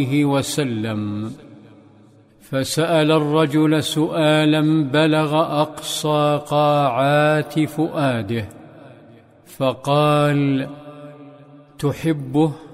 وسلم. فسأل الرجل سؤالا بلغ أقصى قاعات فؤاده، فقال: تحبه؟